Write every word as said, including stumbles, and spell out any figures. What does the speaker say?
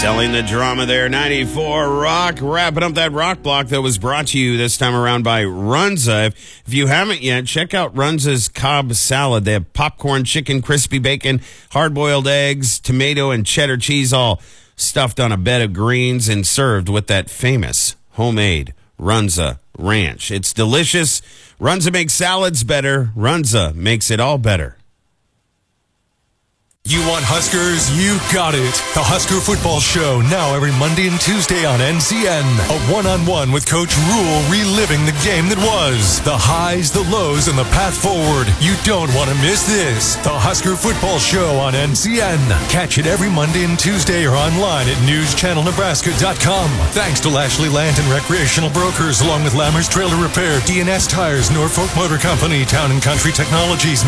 Selling the drama there, ninety-four Rock. Wrapping up that rock block that was brought to you this time around by Runza. If, if you haven't yet, check out Runza's Cobb salad. They have popcorn, chicken, crispy bacon, hard-boiled eggs, tomato, and cheddar cheese, all stuffed on a bed of greens and served with that famous homemade Runza ranch. It's delicious. Runza makes salads better. Runza makes it all better. You want Huskers? You got it. The Husker Football Show, now every Monday and Tuesday on N C N. A one-on-one with Coach Rule, reliving the game that was. The highs, the lows, and the path forward. You don't want to miss this. The Husker Football Show on N C N. Catch it every Monday and Tuesday or online at news channel nebraska dot com. Thanks to Lashley Land and Recreational Brokers, along with Lammers Trailer Repair, D and S Tires, Norfolk Motor Company, Town and Country Technologies,